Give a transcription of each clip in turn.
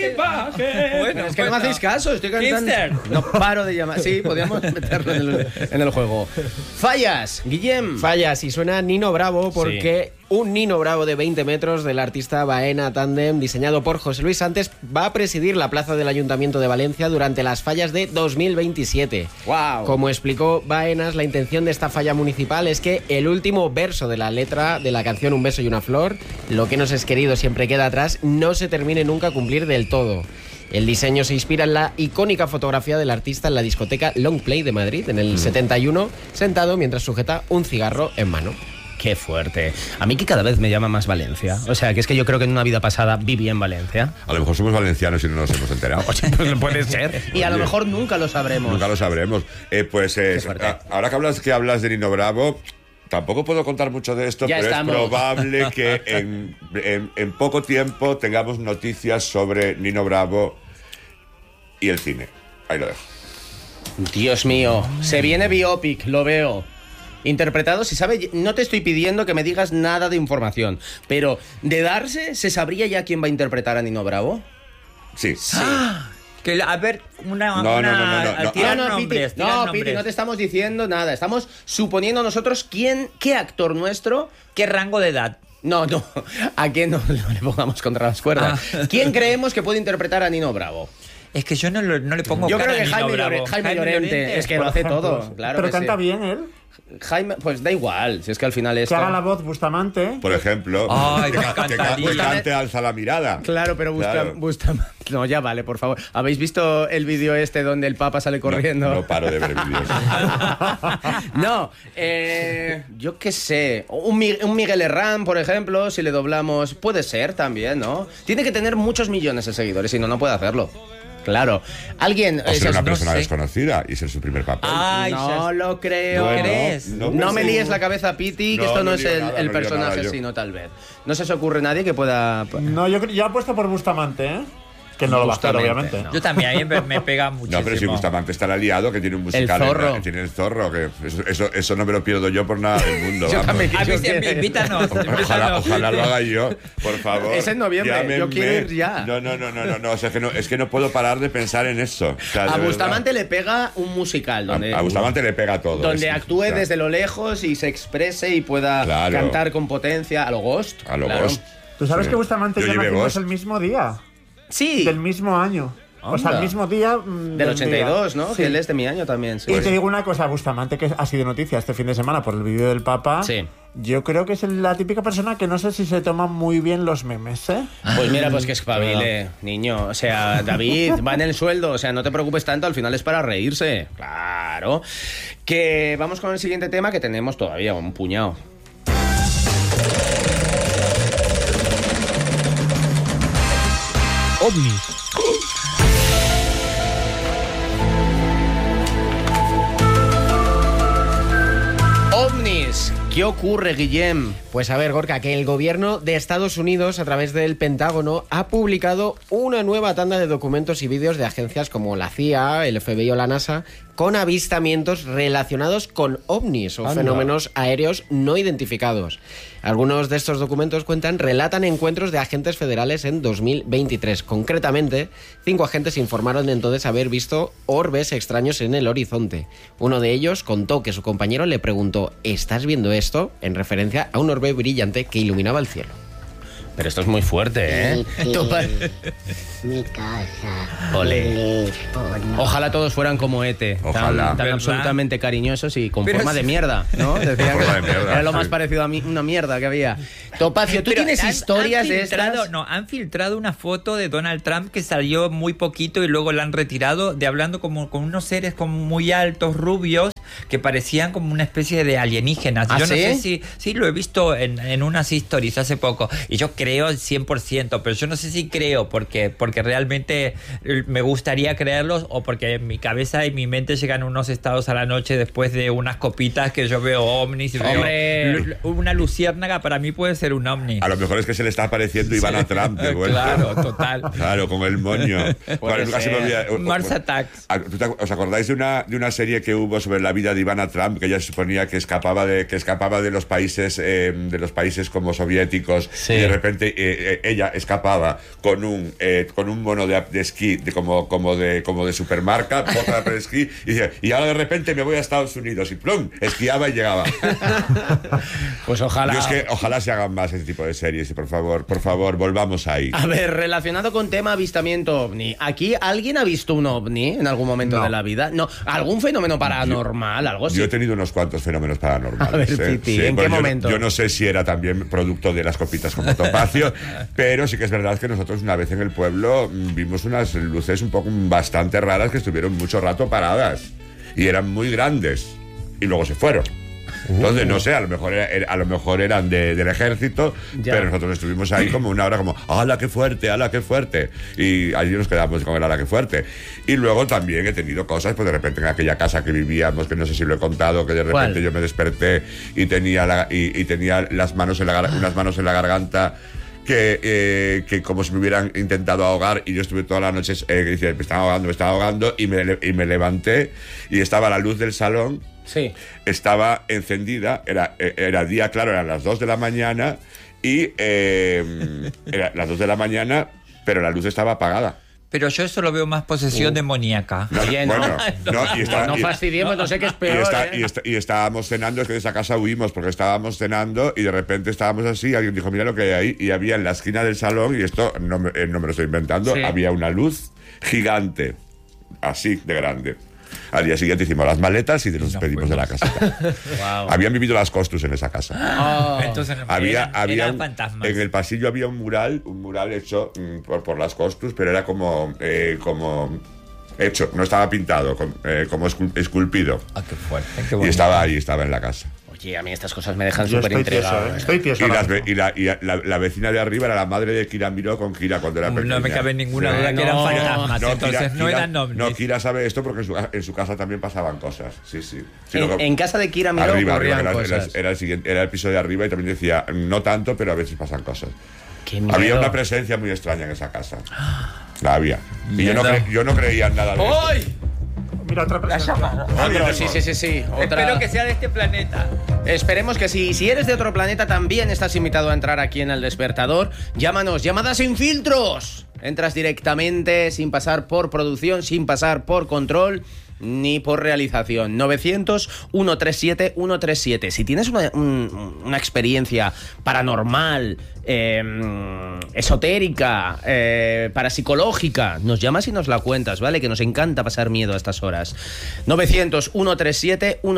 equipaje. Bueno, es que no me hacéis caso, estoy cantando. Hipster. No paro de llamar. Sí, podríamos meterlo en el juego. Fallas, Guillem. Fallas, y suena Nino Bravo porque un Nino Bravo de 20 metros del artista Baena Tandem, diseñado por José Luis Santes, va a presidir la plaza del Ayuntamiento de Valencia durante las fallas de 2027. Wow. Como explicó Baenas, la intención de esta falla municipal es que el último verso de la letra de la canción Un beso y una flor, lo que nos es querido siempre queda atrás, no se termine nunca a cumplir del todo. El diseño se inspira en la icónica fotografía del artista en la discoteca Long Play de Madrid en el 71, sentado mientras sujeta un cigarro en mano. Qué fuerte. A mí que cada vez me llama más Valencia. O sea, que es que yo creo que en una vida pasada viví en Valencia. A lo mejor somos valencianos y no nos hemos enterado. Pues puede ser. Y a lo mejor nunca lo sabremos. Nunca lo sabremos. Ahora que hablas de Nino Bravo, tampoco puedo contar mucho de esto, Ya pero estamos. es probable que en poco tiempo tengamos noticias sobre Nino Bravo y el cine. Ahí lo dejo. Dios mío, se viene biopic, lo veo. Interpretado, se sabe, no te estoy pidiendo que me digas nada de información, pero de darse, ¿se sabría ya quién va a interpretar a Nino Bravo? Sí. Que, a ver, No. Piti, no te estamos diciendo nada. Estamos suponiendo nosotros qué actor nuestro. ¿Qué rango de edad? No, a quién no le pongamos contra las cuerdas. ¿Quién creemos que puede interpretar a Nino Bravo? Es que yo no le pongo Yo cara creo que a Nino Bravo. Jaime Llorente, es que lo hace todo. Claro Pero que canta sí. bien él. Jaime, pues da igual, si es que al final es. Que haga la voz Bustamante. Por ejemplo, Ay, me que encantaría. cante Alza la mirada. Claro, pero Bustamante. No, ya vale, por favor. ¿Habéis visto el vídeo este donde el Papa sale corriendo? No paro de ver vídeos. No, yo qué sé. Un Miguel Herrán, por ejemplo, si le doblamos, puede ser también, ¿no? Tiene que tener muchos millones de seguidores, si no, no puede hacerlo. Claro. Alguien. O ser una persona sé. desconocida y ser su primer papel. Ay, No lo creo. ¿No crees? No me líes la cabeza, Piti, que No, esto no no es lío el nada, no lío personaje, nada, yo. sino tal vez. No se os ocurre nadie que pueda. No, yo apuesto por Bustamante, ¿eh? Que no lo va a hacer, Bustamante, obviamente. no. Yo también, a mí me pega muchísimo. No, pero si Bustamante estará liado, que tiene un musical. El Zorro. Tiene el Zorro, que eso no me lo pierdo yo por nada del mundo. Yo vamos. también A mí Yo sí, quiero- invítanos. Ojalá lo haga yo, por favor. Es en noviembre, Llámenme. yo quiero ir ya. No, o sea, es que no puedo parar de pensar en eso. O sea, de A verdad. Bustamante le pega un musical donde. A Bustamante le pega todo. Donde eso, actúe o sea, desde lo lejos y se exprese y pueda Claro. cantar con potencia a lo Ghost. A lo claro. Ghost. ¿Tú sabes Sí. que Bustamante Yo y yo llevé nacimos Ghost. el mismo día? Sí, Del mismo año. O sea, Anda. el mismo día. del 82, ¿no? Sí. Que él es de mi año también. Sí. Y te digo una cosa, Bustamante, que ha sido noticia este fin de semana por el vídeo del Papa. Sí. Yo creo que es la típica persona que no sé si se toma muy bien los memes, ¿eh? Pues mira, pues que espabile, niño. O sea, David, va en el sueldo. O sea, no te preocupes tanto, al final es para reírse. Claro. Que vamos con el siguiente tema, que tenemos todavía un puñado. OVNIs. OVNIs. ¿Qué ocurre, Guillem? Pues a ver, Gorka, que el gobierno de Estados Unidos, a través del Pentágono, ha publicado una nueva tanda de documentos y vídeos de agencias como la CIA, el FBI o la NASA, con avistamientos relacionados con ovnis o fenómenos aéreos no identificados. Algunos de estos documentos relatan encuentros de agentes federales en 2023. Concretamente, 5 agentes informaron entonces haber visto orbes extraños en el horizonte. Uno de ellos contó que su compañero le preguntó: ¿estás viendo esto?, en referencia a un orbe brillante que iluminaba el cielo. Pero esto es muy fuerte, ¿eh? Mi casa. Ole. Teléfono. Ojalá todos fueran como Ete, Ojalá. tan ¿Verdad? absolutamente cariñosos y con Pero forma sí. de mierda, ¿no? Decían Con forma que de mierda, era lo sí. más parecido a mí, una mierda que había. Topacio, ¿tú Pero tienes historias han de filtrado- estas? No, han filtrado una foto de Donald Trump que salió muy poquito y luego la han retirado, de hablando como con unos seres como muy altos, rubios, que parecían como una especie de alienígenas. ¿Ah, Yo no sí? sé si lo he visto en unas stories hace poco, y yo creo al 100%, pero yo no sé si creo porque realmente me gustaría creerlos, o porque en mi cabeza y mi mente llegan unos estados a la noche después de unas copitas que yo veo ovnis y ¡Hombre! veo una luciérnaga. Para mí puede ser un ovni. A lo mejor es que se le está apareciendo Ivana Trump de vuelta. Claro, total. Claro, con el moño. Bueno, nunca se me olvida. Mars Attacks. ¿Os acordáis de una serie que hubo sobre la vida de Ivana Trump, que ella suponía que escapaba de los países como soviéticos, Sí. y de repente ella escapaba con un mono de esquí como de supermarca, bota de esquí, y ahora de repente me voy a Estados Unidos y plum, esquiaba y llegaba. Pues ojalá. Yo es que ojalá se hagan más ese tipo de series, y por favor, volvamos ahí. A ver, relacionado con tema avistamiento ovni, ¿aquí alguien ha visto un ovni en algún momento de la vida? No, ¿algún fenómeno paranormal, algo así? Yo he tenido unos cuantos fenómenos paranormales. A ver, Piti, ¿en qué momento? Yo no sé si era también producto de las copitas con Topacio, pero sí que es verdad que nosotros una vez en el pueblo vimos unas luces bastante raras que estuvieron mucho rato paradas y eran muy grandes y luego se fueron. Entonces, no sé, a lo mejor eran del ejército, Ya. pero nosotros estuvimos ahí como una hora como, ¡hala, qué fuerte, hala, qué fuerte! Y allí nos quedamos con el ¡hala, qué fuerte! Y luego también he tenido cosas, pues de repente en aquella casa que vivíamos, que no sé si lo he contado, que de repente ¿Cuál? yo me desperté y tenía, tenía unas manos en la garganta, que como si me hubieran intentado ahogar, y yo estuve todas las noches me estaba ahogando, y me levanté y estaba la luz del salón. Sí. Estaba encendida, era día claro, eran las 2 de la mañana y era las 2 de la mañana, pero la luz estaba apagada. Pero yo eso lo veo más posesión demoníaca. Oye, no. Y fastidiemos, no sé qué es peor. y estábamos cenando, es que de esa casa huimos porque estábamos cenando y de repente estábamos así, alguien dijo, mira lo que hay ahí, y había en la esquina del salón, y esto no me lo estoy inventando, Sí. había una luz gigante, así de grande. Al día siguiente hicimos las maletas y nos despedimos de la casita. Wow. Habían vivido las Costus en esa casa. Entonces Había eran fantasmas. en el pasillo había un mural hecho por las Costus, pero era como hecho, no estaba pintado, como esculpido. Ah, qué fuerte, qué Y bonito. estaba ahí, estaba en la casa. Oye, a mí estas cosas me dejan Yo súper estoy tieso, intrigado. estoy tieso. Y, ahora las ve- mismo. la vecina de arriba era la madre de Kira Miró con Kira cuando era pequeña. No me cabe ninguna Sí. duda que eran No, fantasmas, entonces no eran ovnis. No, Kira sabe esto porque en su casa también pasaban cosas. Sí. Sí, En casa de Kira Miró arriba, ocurrían era cosas. era el piso de arriba, y también decía, no tanto, pero a veces pasan cosas. Qué miedo. Había una presencia muy extraña en esa casa. La había. Y Miedo. yo no creía en nada de esto. ¡Ay! Mira, otra persona. Pero sí. Otra. Espero que sea de este planeta. Esperemos que sí. Si eres de otro planeta, también estás invitado a entrar aquí en El Despertador. Llámanos, llamadas sin filtros. Entras directamente, sin pasar por producción, sin pasar por control ni por realización. 900-137-137. Si tienes una experiencia paranormal, esotérica, parapsicológica, nos llamas y nos la cuentas, ¿vale? Que nos encanta pasar miedo a estas horas. 900-137-137.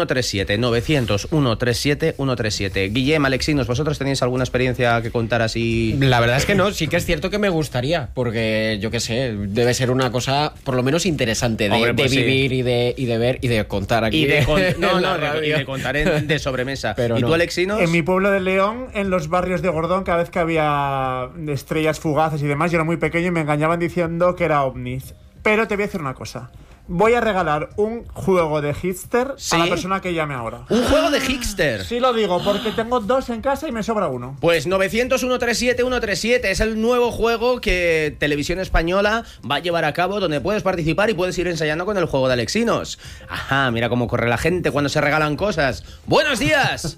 900-137-137. Guillem, Alexinos, ¿vosotros tenéis alguna experiencia que contar así? La verdad es que no, sí que es cierto que me gustaría, porque yo qué sé, debe ser una cosa por lo menos interesante de, Hombre, pues de sí. vivir y de ver y de contar aquí. Y de, en la radio. contar de sobremesa. Pero ¿Y no. tú, Alexinos? En mi pueblo de León, en los barrios de Gordón, cada vez que había estrellas fugaces y demás, yo era muy pequeño y me engañaban diciendo que era ovnis. Pero te voy a decir una cosa. Voy a regalar un juego de Hipster ¿Sí? a la persona que llame ahora. Un juego de Hipster. Sí lo digo, porque tengo 2 en casa y me sobra uno. Pues 900-137-137 es el nuevo juego que Televisión Española va a llevar a cabo, donde puedes participar y puedes ir ensayando con el juego de Alexinos. Ajá, mira cómo corre la gente cuando se regalan cosas. ¡Buenos días!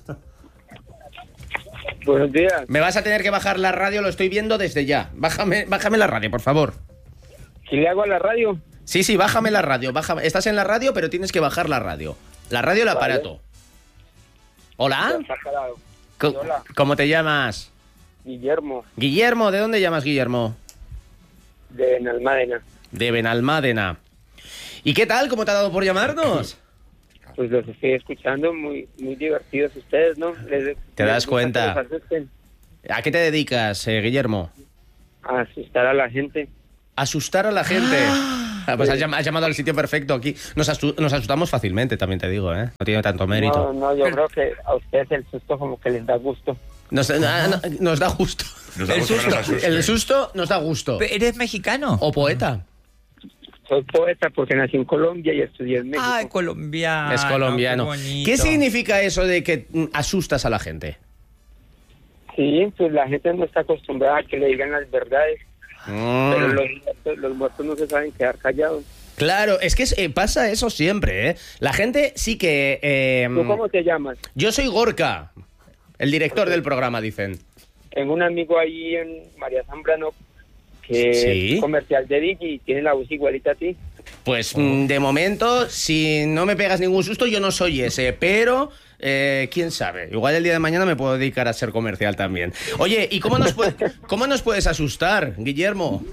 Buenos días. Me vas a tener que bajar la radio, lo estoy viendo desde ya. Bájame la radio, por favor. ¿Qué le hago a la radio? Sí, bájame la radio. Estás en la radio, pero tienes que bajar la radio. La radio, el aparato. ¿Hola? Ya, calado. Co- Hola. ¿Cómo te llamas? Guillermo, Guillermo, ¿de dónde llamas, Guillermo? de Benalmádena. De Benalmádena. ¿Y qué tal? ¿Cómo te ha dado por llamarnos? Pues los estoy escuchando, muy divertidos ustedes, ¿no? ¿Te das gusta cuenta? que los asusten, ¿A qué te dedicas, Guillermo? a asustar a la gente. Asustar a la gente. Pues has llamado al sitio perfecto aquí. Nos asustamos fácilmente, también te digo, ¿eh? No tiene tanto mérito. No, yo creo que a ustedes el susto como que les da gusto. Nos da gusto. Nos da El gusto que nos susto. asusten. El susto nos da gusto. ¿Eres mexicano? O poeta. Soy poeta porque nací en Colombia y estudié en México. Ah, colombiano. Es colombiano. Qué bonito. ¿Qué significa eso de que asustas a la gente? Sí, pues la gente no está acostumbrada a que le digan las verdades, pero los muertos no se saben quedar callados. Claro, es que pasa eso siempre, ¿eh? La gente sí que... ¿Tú cómo te llamas? Yo soy Gorka, el director del programa, dicen. Tengo un amigo ahí en María Zambrano que Sí. es comercial de Digi y tiene la voz igualita a ti. Pues de momento, si no me pegas ningún susto, yo no soy ese, pero quién sabe, igual el día de mañana me puedo dedicar a ser comercial también. Oye, ¿y cómo nos puedes asustar, Guillermo?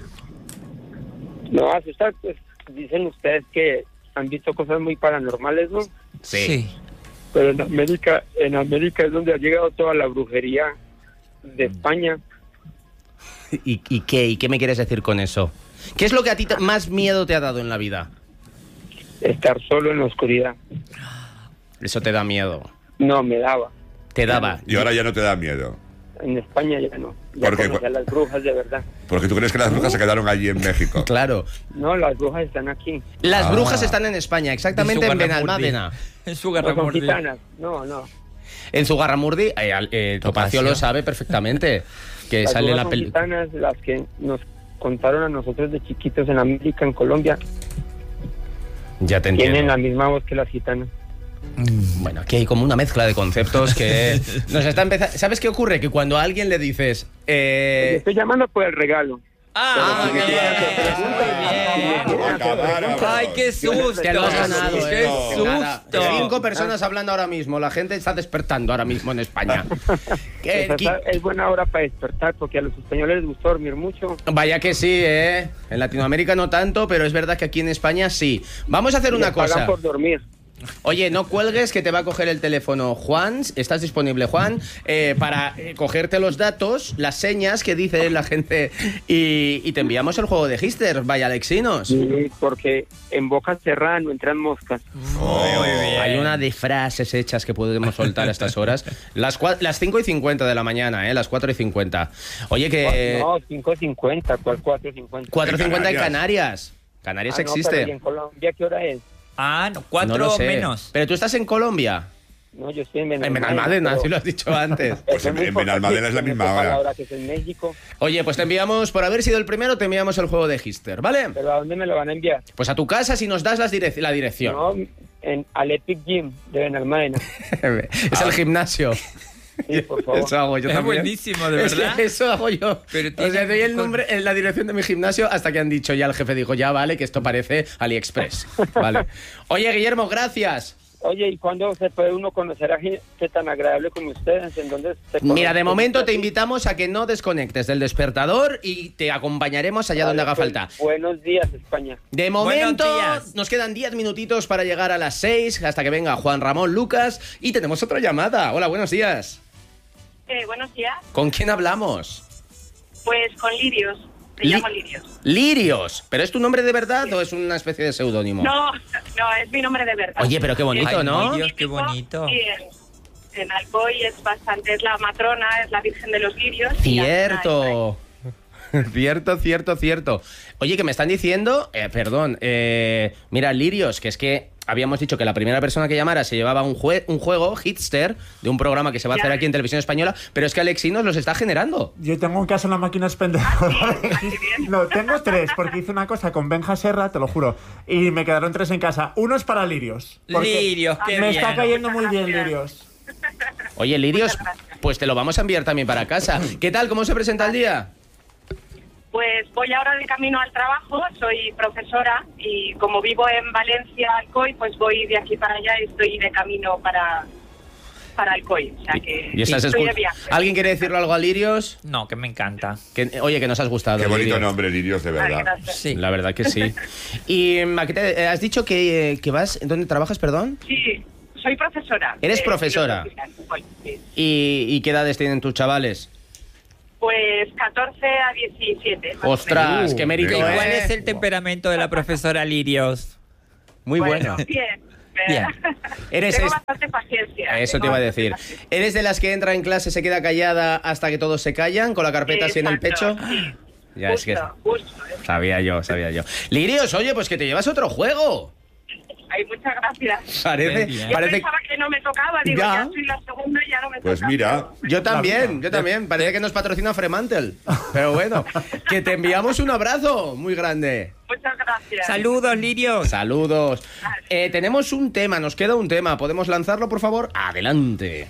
No, asustar, pues dicen ustedes que han visto cosas muy paranormales, ¿no? Sí. Pero en América es donde ha llegado toda la brujería de España. ¿Y qué? ¿Y qué me quieres decir con eso? ¿Qué es lo que a ti más miedo te ha dado en la vida? Estar solo en la oscuridad. Eso te da miedo. No, me daba. Te daba. Y ahora ya no te da miedo. En España ya no. Ya ¿Por qué? conocí a las brujas de verdad. Porque tú crees que las brujas se quedaron allí en México. Claro. No, las brujas están aquí. Las brujas están en España, exactamente en Benalmádena. En No son Zugarramurdi. gitanas. No. En Zugarramurdi, Topacio lo sabe perfectamente. Que Las sale en brujas la son película. gitanas, las que nos contaron a nosotros de chiquitos en América, en Colombia. Ya te Tienen entiendo. la misma voz que las gitanas. Bueno, aquí hay como una mezcla de conceptos que nos está empezando. ¿Sabes qué ocurre? Que cuando a alguien le dices. Te estoy llamando por el regalo. Ah, Pero si bien. me quieren hacer Muy bien. Ay, qué susto. Te lo has ganado, Qué Nada, susto. 5 personas hablando ahora mismo. La gente está despertando ahora mismo en España. Es buena hora para despertar porque a los españoles les gusta dormir mucho. Vaya que sí, ¿eh? En Latinoamérica no tanto, pero es verdad que aquí en España sí. Vamos a hacer Y una les pagan cosa. por dormir. Oye, no cuelgues que te va a coger el teléfono Juan. ¿Estás disponible, Juan? Para cogerte los datos, las señas que dice la gente y te enviamos el juego de Hister. Vaya Alexinos. Sí, porque en boca cerrada no entran moscas. Hay una de frases hechas que podemos soltar a estas horas. Las 5:50 de la mañana, ¿eh? Las 4:50. Oye, que... No, 5:50, ¿cuál 4:50? 4:50 en Canarias. Canarias. Canarias Ah, no, existe. pero ¿y en Colombia qué hora es? Ah, no, No 4 lo sé. menos. Pero tú estás en Colombia. No, yo estoy en En Benalmádena, pero si lo has dicho antes. Pues eso es muy en Benalmádena es la importante, misma me toca hora. la hora que es en México. Oye, pues te enviamos, por haber sido el primero, te enviamos el juego de Hister, ¿vale? ¿Pero a dónde me lo van a enviar? Pues a tu casa si nos das la dirección. No, al Epic Gym de Benalmádena. Es el gimnasio. Sí, por favor. Eso hago yo Es también. buenísimo, de Es que verdad. eso hago yo. Pero O sea, tiene doy el un- nombre, la dirección de mi gimnasio hasta que han dicho, ya el jefe dijo, ya vale, que esto parece AliExpress. Vale. Oye, Guillermo, gracias. Oye, ¿y cuándo se puede uno conocer a gente tan agradable como ustedes? ¿En dónde se Mira, de conoce? momento te invitamos a que no desconectes del despertador y te acompañaremos allá donde haga Pues, falta. buenos días, España. De momento, Buenos días. nos quedan 10 minutitos para llegar a las 6, hasta que venga Juan Ramón Lucas. Y tenemos otra llamada. Hola, buenos días. Buenos días, ¿Con quién hablamos? pues con Lirios, te Li- llamo Lirios. Lirios. ¿Pero es tu nombre de verdad o es una especie de seudónimo? No, es mi nombre de verdad. Oye, pero qué bonito, Ay, ¿no? Dios, qué bonito. Sí, en Alcoy es bastante, es la matrona, es la Virgen de los Lirios. y ya está, Cierto. Cierto. Oye, que me están diciendo, mira, Lirios, que es que habíamos dicho que la primera persona que llamara se llevaba un juego, Hitster, de un programa que se va a hacer aquí en Televisión Española, pero es que Alexinos los está generando. Yo tengo un caso en la máquina pendejo. qué bien. No, tengo 3, porque hice una cosa con Benja Serra, te lo juro. Y me quedaron 3 en casa. Uno es para Lirios. porque Lirios, qué me bien. está cayendo muy bien, Gracias. Lirios. Oye, Lirios, Muchas gracias. pues te lo vamos a enviar también para casa. ¿Qué tal? ¿Cómo se presenta el día? Pues voy ahora de camino al trabajo, soy profesora y como vivo en Valencia, Alcoy, pues voy de aquí para allá y estoy de camino para Alcoy. O sea que Y estás estoy de viaje. ¿Alguien quiere decirle algo a Lirios? No, que me encanta. Oye, que nos has gustado. Qué bonito Lirios. nombre, Lirios, de Ay, verdad. gracias. Sí. La verdad que sí. ¿Y ¿a qué has dicho que vas? ¿Dónde trabajas, perdón? Sí, soy profesora. ¿Eres de profesora? filosofía. Voy, sí. ¿Y qué edades tienen tus chavales? Pues 14 a 17. más o ¡Ostras! ¡Qué mérito, Venga. ¿Cuál eh! es el temperamento de la profesora Lirios? Muy menos. bueno. Bien. Bien. Tengo bastante paciencia. Eso te tengo iba a bastante decir. paciencia. ¿Eres de las que entra en clase, se queda callada hasta que todos se callan, con la carpeta así en el pecho? Exacto, sí. Ya, es que Justo. sabía yo. Lirios, oye, pues que te llevas otro juego. Ay, muchas gracias. Parece, Bien. Yo parece. pensaba que no me tocaba, digo, Ya. ya soy la segunda y ya no me Pues toca. mira. pero- Yo también. Parece que nos patrocina Fremantle. Pero bueno, que te enviamos un abrazo muy grande. Muchas gracias. gracias. Saludos, Lirio. Saludos. Tenemos un tema, nos queda un tema. ¿Podemos lanzarlo, por favor? Adelante.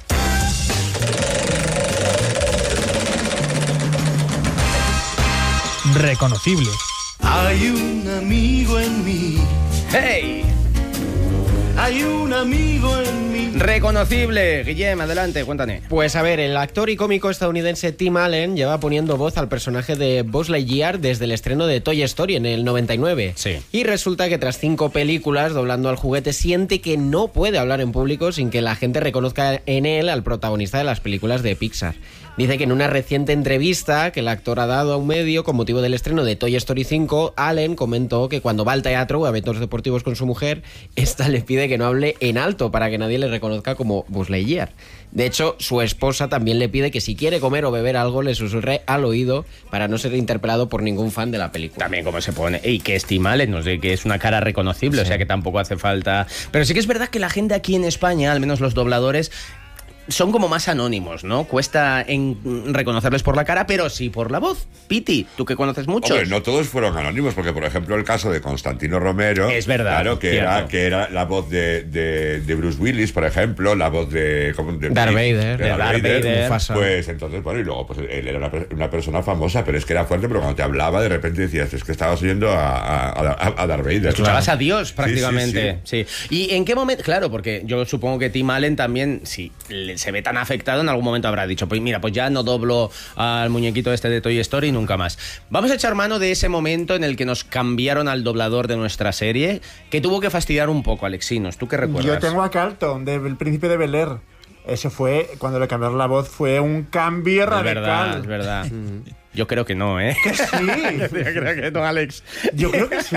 Reconocible. Hay un amigo en mí. ¡Hey! Hay un amigo en mí. Reconocible. Guillem, adelante, cuéntame. Pues a ver, el actor y cómico estadounidense Tim Allen lleva poniendo voz al personaje de Buzz Lightyear desde el estreno de Toy Story en el 99. Sí. Y resulta que tras 5 películas doblando al juguete siente que no puede hablar en público sin que la gente reconozca en él al protagonista de las películas de Pixar. Dice que en una reciente entrevista que el actor ha dado a un medio con motivo del estreno de Toy Story 5, Allen comentó que cuando va al teatro o a eventos deportivos con su mujer, esta le pide que no hable en alto para que nadie le reconozca como Buzz Lightyear. De hecho, su esposa también le pide que si quiere comer o beber algo le susurre al oído para no ser interpelado por ningún fan de la película. También como se pone. Y que es Tim Allen, no sé, que es una cara reconocible, sí. O sea que tampoco hace falta. Pero sí que es verdad que la gente aquí en España, al menos los dobladores, son como más anónimos, ¿no? Cuesta reconocerles por la cara, pero sí por la voz. Piti, tú que conoces mucho. Hombre, no todos fueron anónimos, porque por ejemplo el caso de Constantino Romero, es verdad, claro, que era la voz de Bruce Willis, por ejemplo, la voz de Darth Vader, Mufasa. Pues entonces, bueno, y luego pues él era una persona famosa, pero es que era fuerte, pero cuando te hablaba de repente decías, es que estabas oyendo a Darth Vader. Escuchabas a Dios prácticamente. Sí. ¿Y en qué momento? Claro, porque yo supongo que Tim Allen también, sí, se ve tan afectado, en algún momento habrá dicho, pues mira, pues ya no doblo al muñequito este de Toy Story nunca más. Vamos a echar mano de ese momento en el que nos cambiaron al doblador de nuestra serie, que tuvo que fastidiar un poco, Alexinos. ¿Tú qué recuerdas? Yo tengo a Carlton, del Príncipe de Bel-Air. Eso fue, cuando le cambiaron la voz, fue un cambio radical. Es verdad. Yo creo que no, ¿eh? Que sí. Yo creo que no, Alex. Yo creo que sí.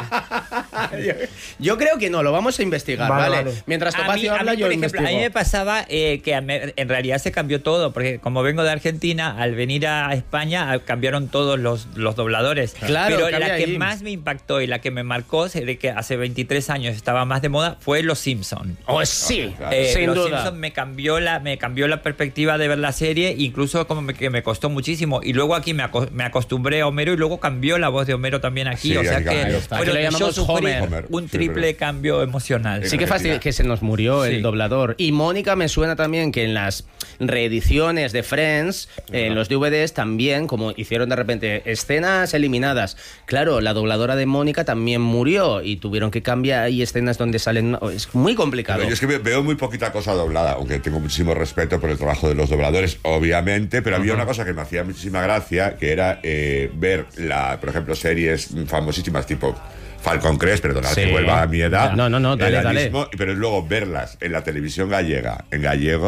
Yo creo que no, lo vamos a investigar, ¿vale? Mientras Topacio habla, yo investigo. A mí me pasaba que en realidad se cambió todo, porque como vengo de Argentina, al venir a España cambiaron todos los dobladores. Claro, pero la que más me impactó y la que me marcó, de que hace 23 años estaba más de moda, fue Los Simpson. Oh, sí, sin duda. Los Simpson me cambió la perspectiva de ver la serie, incluso como que me costó muchísimo. Y luego aquí me acostumbré a Homero y luego cambió la voz de Homero también aquí. Sí, o sea que lo llamamos Homer. Un triple cambio emocional. Sí que fastidio que se nos murió el doblador. Y Mónica me suena también que en las reediciones de Friends, en los DVDs también, como hicieron de repente escenas eliminadas. Claro, la dobladora de Mónica también murió y tuvieron que cambiar. Hay escenas donde salen... Es muy complicado. Pero yo es que veo muy poquita cosa doblada, aunque tengo muchísimo respeto por el trabajo de los dobladores, obviamente, pero había una cosa que me hacía muchísima gracia, que era ver, por ejemplo, series famosísimas tipo Falcon Crest, perdonad que vuelva a mi edad. No, dale. Pero luego verlas en la televisión gallega, en gallego,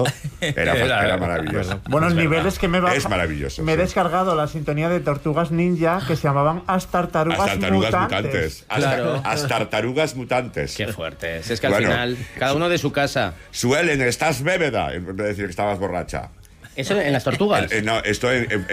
era maravilloso. Buenos niveles que es maravilloso. Me he descargado la sintonía de Tortugas Ninja que se llamaban As Tartarugas Mutantes. Claro. As Tartarugas Mutantes. Qué fuerte. Es que al final, cada uno de su casa. Suelen, estás bébeda, en vez de decir que estabas borracha. ¿Eso en las tortugas? No, eso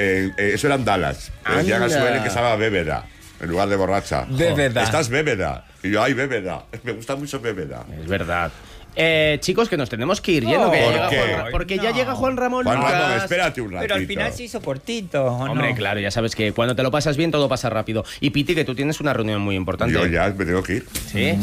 eran Dallas. Decían a Suelen que estaba bébeda en lugar de borracha. Bébeda. Estás bébeda. Y yo, ay, bébeda. Me gusta mucho bébeda. Es verdad. Chicos, que nos tenemos que ir yendo. Porque ya llega Juan Ramón Lucas. Juan Ramón, espérate un ratito. Pero al final se hizo cortito, ¿o Hombre, no? claro, ya sabes que cuando te lo pasas bien, todo pasa rápido. Y Piti, que tú tienes una reunión muy importante. Yo ya me tengo que ir. Sí.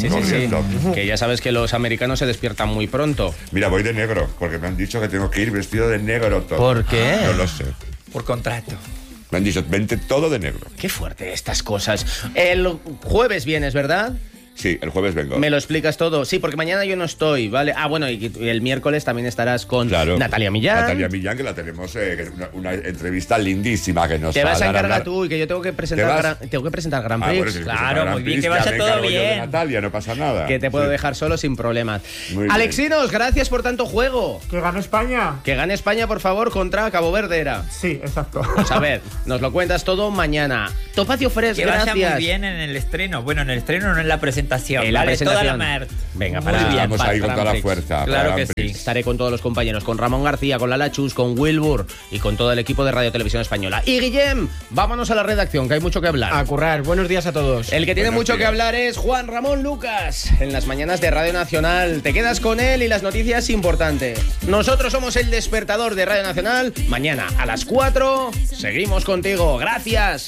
Que ya sabes que los americanos se despiertan muy pronto. Mira, voy de negro, porque me han dicho que tengo que ir vestido de negro todo. ¿Por qué? No lo sé. Por contrato. Me han dicho, vente todo de negro. Qué fuerte estas cosas. El jueves vienes, ¿verdad? Sí, el jueves vengo. ¿Me lo explicas todo? Sí, porque mañana yo no estoy, ¿vale? Ah, bueno, y el miércoles también estarás con Natalia Millán. Natalia Millán, que la tenemos una entrevista lindísima que nos te vas a encargar hablar. Tú y que yo tengo que presentar Grand Prix. Bueno, claro, muy bien, que vaya todo bien. Natalia, no pasa nada. Que te puedo dejar solo sin problemas. Alexinos, gracias por tanto juego. Que gane España. Que gane España, por favor, contra Cabo Verde era. Sí, exacto. Pues a ver, nos lo cuentas todo mañana. Topacio Fresh, gracias. Que vaya muy bien en el estreno. Bueno, en el estreno, no en la presentación. En la presentación. Toda la mer. Venga, vamos ahí con toda la fuerza. Claro que sí. Estaré con todos los compañeros, con Ramón García, con Lala Chus, con Wilbur y con todo el equipo de Radio Televisión Española. Y Guillem, vámonos a la redacción, que hay mucho que hablar. A currar. Buenos días a todos. El que tiene mucho que hablar es Juan Ramón Lucas, en las mañanas de Radio Nacional. Te quedas con él y las noticias importantes. Nosotros somos el despertador de Radio Nacional. Mañana a las 4 seguimos contigo. Gracias.